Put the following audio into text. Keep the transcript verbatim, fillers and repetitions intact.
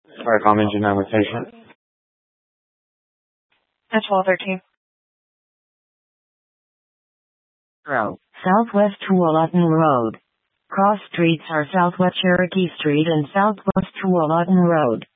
Sorry, com engine nine with patient. At twelve thirteen. Road, Southwest Tualatin Road. Cross streets are Southwest Cherokee Street and Southwest Tualatin Road.